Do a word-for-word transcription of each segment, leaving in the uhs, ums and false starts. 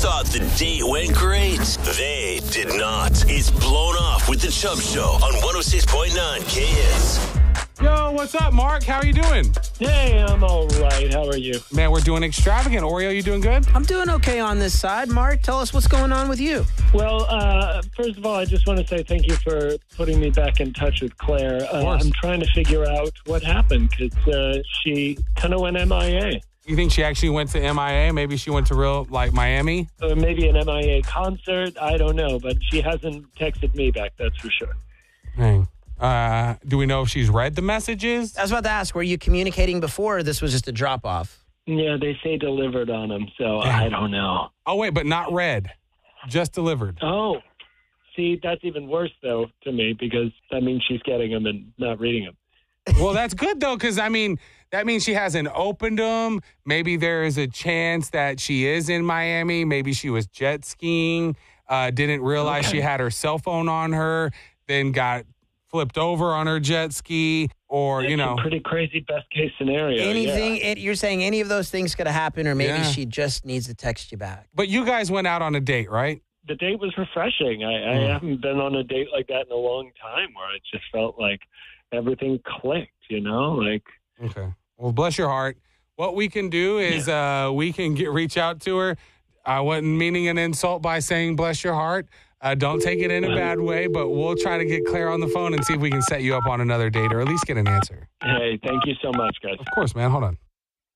thought the date went great. They did not. It's Blown Off with the Chubb Show on one oh six point nine K Hits. Yo, what's up, Mark? How are you doing? Hey, I'm all right. How are you? Man, we're doing extravagant. Oreo, you doing good? I'm doing okay on this side. Mark, tell us what's going on with you. Well, uh, first of all, I just want to say thank you for putting me back in touch with Claire. Uh, I'm trying to figure out what happened because uh, she kind of went M I A. You think she actually went to M I A? Maybe she went to real, like, Miami? Or maybe an M I A concert. I don't know, but she hasn't texted me back, that's for sure. Dang. Uh, do we know if she's read the messages? I was about to ask, were you communicating before or this was just a drop-off? Yeah, they say delivered on them, so Damn. I don't know. Oh, wait, but not read. Just delivered. Oh, see, that's even worse, though, to me, because that means she's getting them and not reading them. Well, that's good, though, because, I mean, that means she hasn't opened them. Maybe there is a chance that she is in Miami. Maybe she was jet skiing, uh, didn't realize Okay. she had her cell phone on her, then got flipped over on her jet ski, or, It's you know. a pretty crazy best case scenario. Anything, yeah. it, you're saying any of those things could have happened, or maybe Yeah. she just needs to text you back. But you guys went out on a date, right? The date was refreshing. I, I Mm. haven't been on a date like that in a long time where it just felt like everything clicked, you know? Like, Okay. Well, bless your heart. What we can do is uh, we can get reach out to her. I wasn't meaning an insult by saying bless your heart. Uh, don't take it in a bad way, but we'll try to get Claire on the phone and see if we can set you up on another date or at least get an answer. hey, thank you so much, guys. Of course, man. Hold on.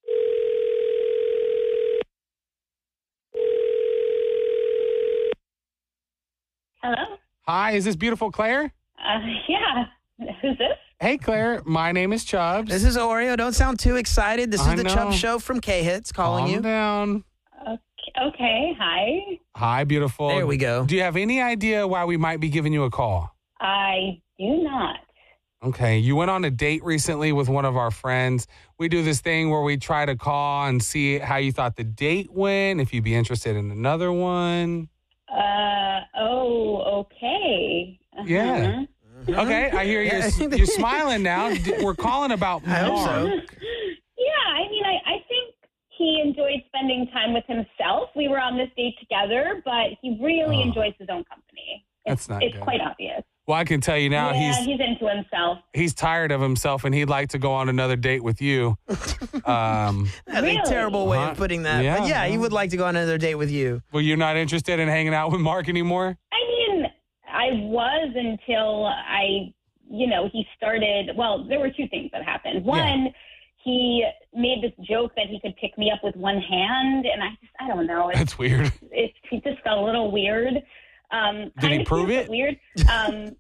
Hello? Hi, is this beautiful Claire? Uh, yeah. Who's this? Hey, Claire. My name is Chubbs. This is Oreo. Don't sound too excited. This is I the know. Chubb Show from K-Hits calling Calm you. down. Okay, okay. Hi. Hi, beautiful. There we go. Do you have any idea why we might be giving you a call? I do not. Okay, you went on a date recently with one of our friends. We do this thing where we try to call and see how you thought the date went, if you'd be interested in another one. Uh, oh, okay. Uh-huh. Yeah. Okay, I hear Yeah. you're, you're smiling now. D- We're calling about I hope so. Mark. Yeah, I mean, I, I think he enjoyed spending time with himself. We were on this date together, but he really Oh. enjoys his own company. It's, That's not It's good. quite obvious. Well, I can tell you now yeah, he's he's into himself. he's tired of himself and he'd like to go on another date with you. Um, That's a Really? terrible way Uh-huh. of putting that. Yeah. But yeah, he would like to go on another date with you. well, you're not interested in hanging out with Mark anymore? I mean, I was until I, you know, he started. Well, there were two things that happened. One, he made this joke that he could pick me up with one hand, and I just, I don't know. It's, That's weird. it's it just got a little weird. Um, Did he kind of prove cute, it? but Weird. Um,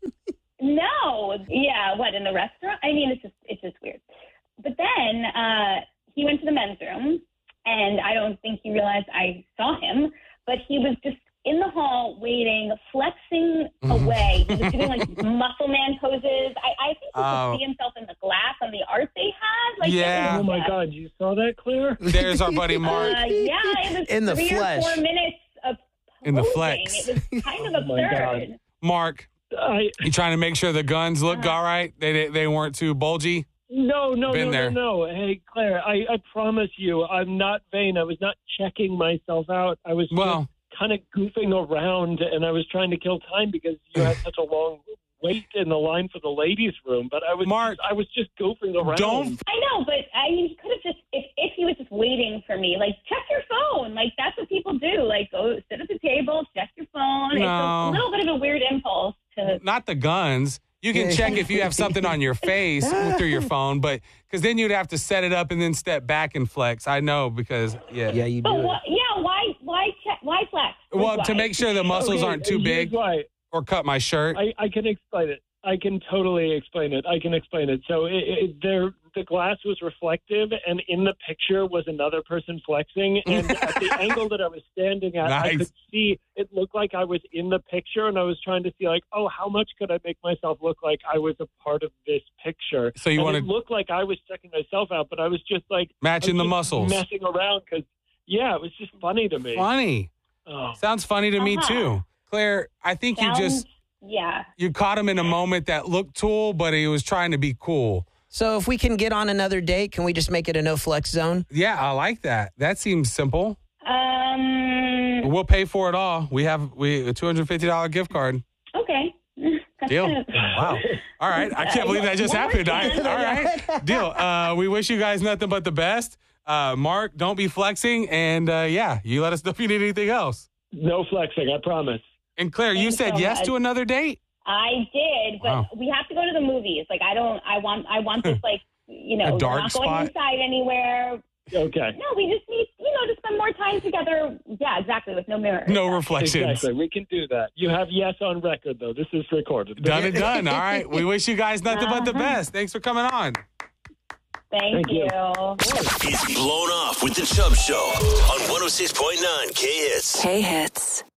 no. Yeah. What, in the restaurant? I mean, it's just it's just weird. But then uh, he went to the men's room, and I don't think he realized I saw him, but he was just in the hall waiting, flexing away. He was doing like muscle man poses. I, I think he Oh. could see himself in the glass on the art they had. Like, Yeah. it Oh, was, my uh, God. You saw that, Claire? There's our buddy Mark. Uh, yeah, it was In the three flesh. or four minutes of In the posing. flex. It was kind of Oh, my absurd. God. Mark, I you trying to make sure the guns look Uh-huh. all right? They, they they weren't too bulgy? No, no, Been no, there. no, no. Hey, Claire, I, I promise you, I'm not vain. I was not checking myself out. I was Well, just kind of goofing around, and I was trying to kill time because you had such a long wait in the line for the ladies' room. But I was, Mark, I was just goofing around. don't I know, but I mean, he could have just, if, if he was just waiting for me, like, check your phone. Like, that's what people do. Like, go sit at the table, check your phone. It's No. a little bit of a weird impulse to. not the guns. You can Yeah. check if you have something on your face through your phone, but because then you'd have to set it up and then step back and flex. I know because, yeah. Yeah, you But do it. what, yeah, why, why check, why flex? Well, Why? to make sure the muscles Okay, aren't too here's big Why. or cut my shirt. I, I can explain it. I can totally explain it. I can explain it. So it, it, there, the glass was reflective, and in the picture was another person flexing. And at the angle that I was standing at, I Nice. could see it looked like I was in the picture, and I was trying to see, like, oh, how much could I make myself look like I was a part of this picture? So you and wanted- it looked like I was checking myself out, but I was just like Matching I the was just muscles. messing around because, yeah, it was just funny to me. Funny. Oh. Sounds funny to me, Uh-huh. too. Claire, I think you Sounds, just, yeah. you caught him in a moment that looked cool, but he was trying to be cool. So if we can get on another date, can we just make it a no flex zone? Yeah, I like that. That seems simple. Um, right. We'll pay for it all. We have we a two hundred fifty dollars gift card. Okay. Deal. Wow. All right. I can't believe that just happened. I, all right. Deal. Uh, we wish you guys nothing but the best. Uh, Mark, don't be flexing. And uh, yeah, you let us know if you need anything else. No flexing, I promise. And Claire, you Thanks said so yes much. to another date? I did, but Wow. we have to go to the movies. Like, I don't, I want, I want this, like, you know, A we're dark not going spot? inside anywhere. Okay. No, we just need, you know, to spend more time together. Yeah, exactly, with no mirrors. No reflections. Exactly. We can do that. You have yes on record, though. This is recorded. Done and done. All right. We wish you guys nothing but the Uh-huh. best. Thanks for coming on. Thank, Thank you. you. It's Blown Off with the Chubb Show on one oh six point nine K Hits. K Hits.